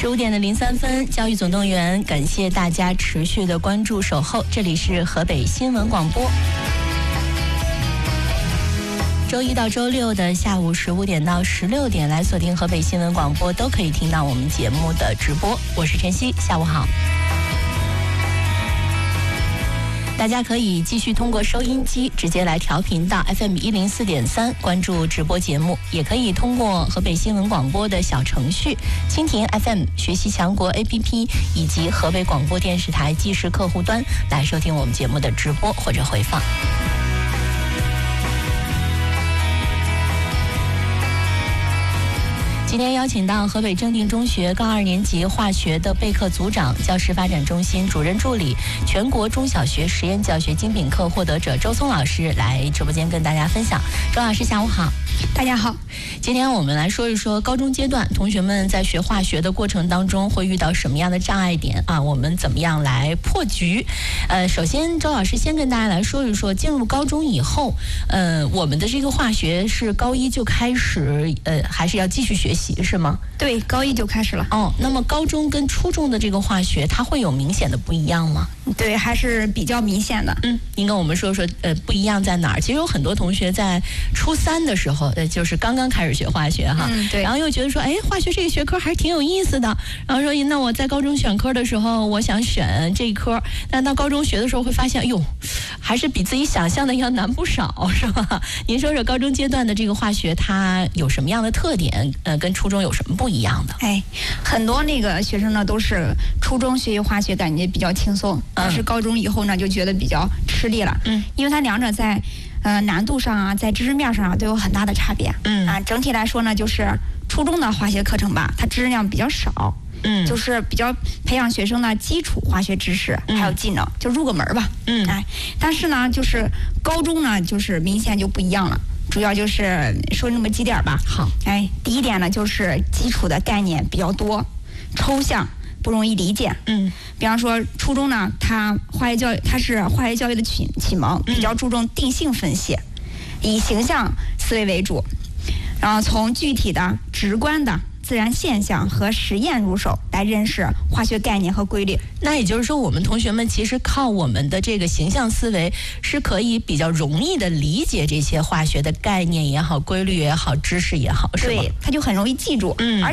15:03，教育总动员，感谢大家持续的关注守候，这里是河北新闻广播。周一到周六的下午15点到16点来锁定河北新闻广播，都可以听到我们节目的直播。我是晨曦，下午好。大家可以继续通过收音机直接来调频到 FM 104.3关注直播节目，也可以通过河北新闻广播的小程序、蜻蜓 FM、学习强国 APP 以及河北广播电视台即时客户端来收听我们节目的直播或者回放。今天邀请到河北正定中学高2年级化学的备课组长、教师发展中心主任助理、全国中小学实验教学精品课获得者周松老师来直播间跟大家分享。周老师下午好。 大家好， 今天我们来说一说高中阶段同学们在学化学的过程当中会遇到什么样的障碍点啊？我们怎么样来破局？首先周老师先跟大家来说一说，进入高中以后，我们的这个化学是高一就开始，还是要继续学习是吗？ 对，高一就开始了。 哦，那么高中跟初中的这个化学，它会有明显的不一样吗？ 对，还是比较明显的。 您跟我们说说，不一样在哪儿？其实有很多同学在初3的时候，就是刚刚开始学化学哈， 对， 然后又觉得说，化学这个学科还是挺有意思的，然后说，那我在高中选科的时候，我想选这一科，但到高中学的时候会发现，还是比自己想象的要难不少，是吧？您说说高中阶段的这个化学，它有什么样的特点？跟初中有什么不一样的？ 很多那个学生呢，都是初中学习化学感觉比较轻松，但是高中以后呢，就觉得比较吃力了。因为它两者在难度上啊，在知识面上啊，都有很大的差别。整体来说呢，就是初中的化学课程吧，它知识量比较少。就是比较培养学生的基础化学知识还有技能，就入个门吧。但是呢，就是高中呢，就是明显就不一样了。主要就是说那么几点吧。 好。 第一点呢，就是基础的概念比较多，抽象不容易理解。比方说初中呢，它是化学教育的启蒙，比较注重定性分析，以形象思维为主，然后从具体的、直观的自然现象和实验入手来认识化学概念和规律。 那也就是说，我们同学们其实靠我们的这个形象思维是可以比较容易的理解这些化学的概念也好、规律也好、知识也好，是吗？ 对，它就很容易记住。而